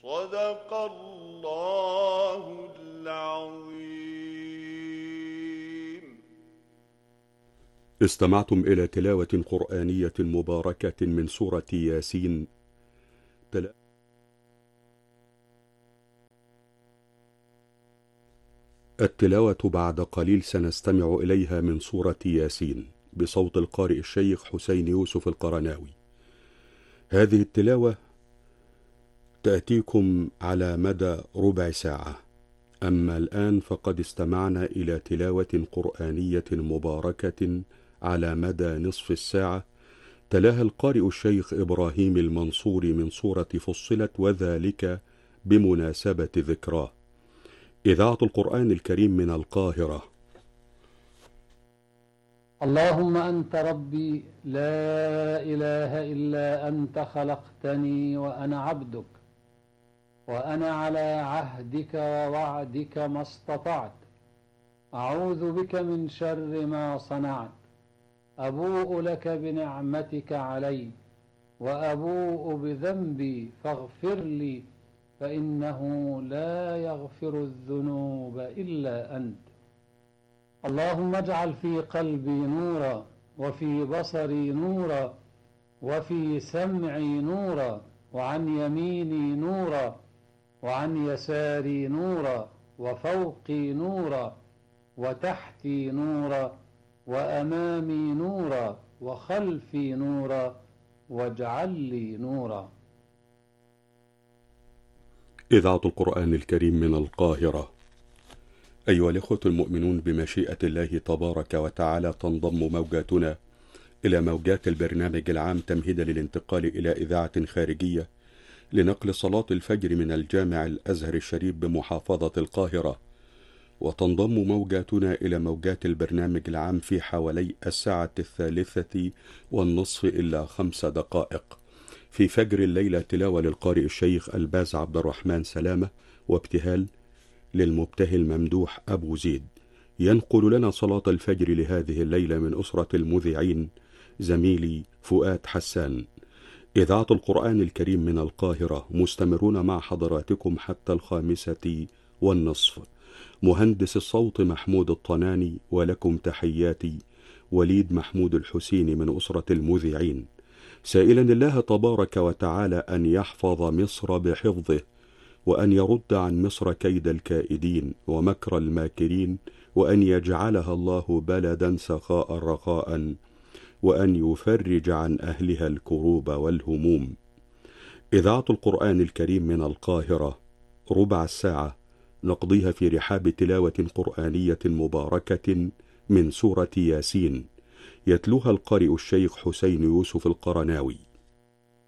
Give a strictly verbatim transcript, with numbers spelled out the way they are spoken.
صدق الله العظيم. استمعتم إلى تلاوة قرآنية مباركة من سورة ياسين. تلا... التلاوة بعد قليل سنستمع إليها من سورة ياسين بصوت القارئ الشيخ حسين يوسف القرناوي. هذه التلاوة تأتيكم على مدى ربع ساعة. أما الآن فقد استمعنا إلى تلاوة قرآنية مباركة على مدى نصف الساعة تلاها القارئ الشيخ إبراهيم المنصور من سورة فصلت، وذلك بمناسبة ذكراه. إذاعة القرآن الكريم من القاهرة. اللهم أنت ربي لا إله إلا أنت، خلقتني وأنا عبدك، وأنا على عهدك ووعدك ما استطعت. أعوذ بك من شر ما صنعت. أبوء لك بنعمتك علي وأبوء بذنبي فاغفر لي، فإنه لا يغفر الذنوب إلا أنت. اللهم اجعل في قلبي نورا، وفي بصري نورا، وفي سمعي نورا، وعن يميني نورا، وعن يساري نورا، وفوقي نورا، وتحتي نورا، وأمامي نورا، وخلفي نورا، واجعل لي نورا. إذاعة القرآن الكريم من القاهرة. أيها الإخوة المؤمنون، بمشيئة الله تبارك وتعالى تنضم موجاتنا إلى موجات البرنامج العام تمهيدا للانتقال إلى إذاعة خارجية لنقل صلاة الفجر من الجامع الأزهر الشريف بمحافظة القاهرة، وتنضم موجاتنا إلى موجات البرنامج العام في حوالي الساعة الثالثة والنصف إلا خمس دقائق في فجر الليلة تلاوة للقارئ الشيخ الباز عبد الرحمن سلامة، وابتهال للمبتهل ممدوح أبو زيد. ينقل لنا صلاة الفجر لهذه الليلة من أسرة المذيعين زميلي فؤاد حسان. إذاعة القرآن الكريم من القاهرة، مستمرون مع حضراتكم حتى الخامسة والنصف. مهندس الصوت محمود الطناني، ولكم تحياتي وليد محمود الحسيني من أسرة المذيعين، سائلا الله تبارك وتعالى أن يحفظ مصر بحفظه، وأن يرد عن مصر كيد الكائدين ومكر الماكرين، وأن يجعلها الله بلدا سخاء رخاء، وأن يفرج عن أهلها الكروب والهموم. إذاعة القرآن الكريم من القاهرة، ربع الساعة نقضيها في رحاب تلاوة قرآنية مباركة من سورة ياسين، يتلوها القارئ الشيخ حسين يوسف القرناوي.